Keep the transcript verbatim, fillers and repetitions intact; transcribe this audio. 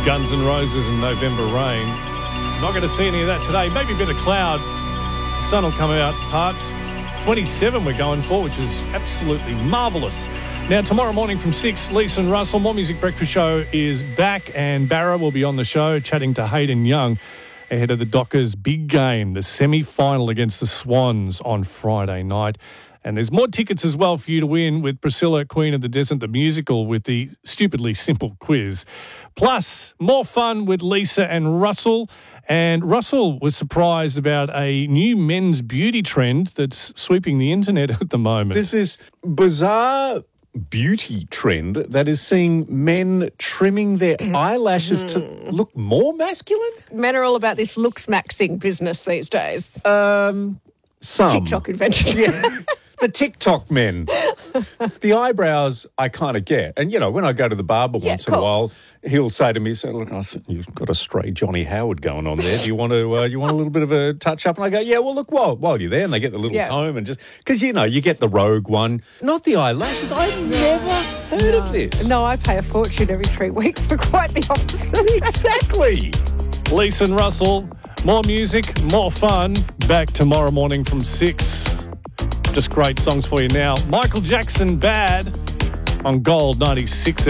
Guns N' Roses and November Rain. Not going to see any of that today. Maybe a bit of cloud. The sun will come out parts. twenty-seven we're going for, which is absolutely marvellous. Now, tomorrow morning from six, Lisa and Russell, More Music Breakfast Show is back, and Barra will be on the show chatting to Hayden Young ahead of the Dockers' big game, the semi-final against the Swans on Friday night. And there's more tickets as well for you to win with Priscilla, Queen of the Desert, the musical, with the stupidly simple quiz. Plus, more fun with Lisa and Russell. And Russell was surprised about a new men's beauty trend that's sweeping the internet at the moment. There's this bizarre beauty trend that is seeing men trimming their eyelashes to look more masculine. Men are all about this looks maxing business these days. Um, some. TikTok invention. Yeah. The TikTok men. The eyebrows I kind of get. And, you know, when I go to the barber Yeah, once of in a while, course. he'll say to me, so, look, I said, you've got a stray Johnny Howard going on there. Do you want to, uh, you want a little bit of a touch-up? And I go, yeah, well, look, while, while you're there, and they get the little Yeah. comb and just, because, you know, you get the rogue one. Not the eyelashes. I've never heard of this. No, I pay a fortune every three weeks for quite the opposite. Exactly. Lisa and Russell, more music, more fun. Back tomorrow morning from six. Just great songs for you now. Michael Jackson, Bad, on Gold ninety-six.